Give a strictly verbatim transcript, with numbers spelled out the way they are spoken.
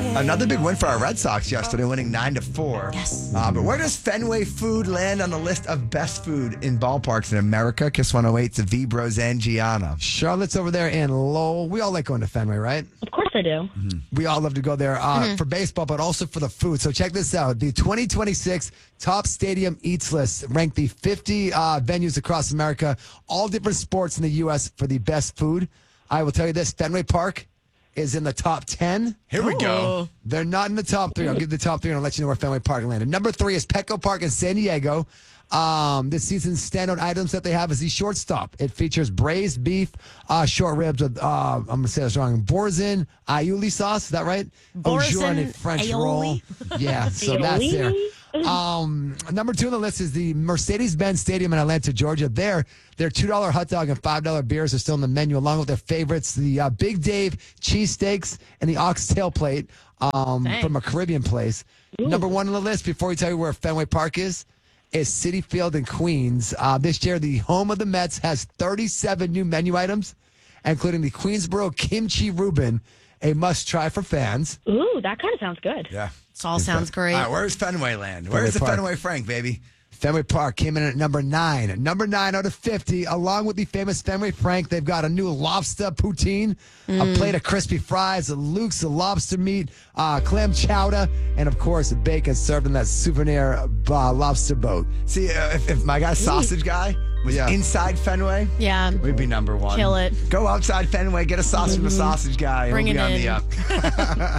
Another big win for our Red Sox yesterday, winning nine to four. Yes. Uh, but where does Fenway Food land on the list of best food in ballparks in America? Kiss one oh eight's Vibros and Gianna. Charlotte's over there in Lowell. We all like going to Fenway, right? Of course I do. Mm-hmm. We all love to go there uh, mm-hmm. for baseball, but also for the food. So check this out. The twenty twenty-six Top Stadium Eats List ranked the fifty uh, venues across America, all different sports in the U S for the best food. I will tell you this, Fenway Park is in the top ten. Here we go. They're not in the top three. I'll give you the top three and I'll let you know where Fenway Park landed. Number three is Petco Park in San Diego. Um, this season's standout items that they have is the shortstop. It features braised beef, uh, short ribs with, uh, I'm going to say this wrong, Boursin aioli sauce. Is that right? Boursin Au French aioli? roll. Yeah, so that's there. Um, number two on the list is the Mercedes-Benz Stadium in Atlanta, Georgia. There, their two dollar hot dog and five dollar beers are still on the menu, along with their favorites, the uh, Big Dave cheesesteaks and the oxtail plate um, from a Caribbean place. Ooh. Number one on the list, before we tell you where Fenway Park is, is Citi Field in Queens. Uh, this year, the home of the Mets has thirty-seven new menu items, including the Queensboro Kimchi Reuben, a must-try for fans. Ooh, that kind of sounds good. Yeah. This all sounds great. All right, where's Fenway land? Fenway Where's the Park. Fenway Frank, baby? Fenway Park came in at number nine. Number nine out of fifty, along with the famous Fenway Frank, they've got a new lobster poutine, mm. a plate of crispy fries, a Luke's lobster meat, uh, clam chowder, and, of course, bacon served in that souvenir uh, lobster boat. See, uh, if, if my guy Sausage Guy was Yeah. inside Fenway, Yeah. we'd be number one. Kill it. Go outside Fenway, get a sausage from the Sausage Guy. Bring and we'll it be on in. the up.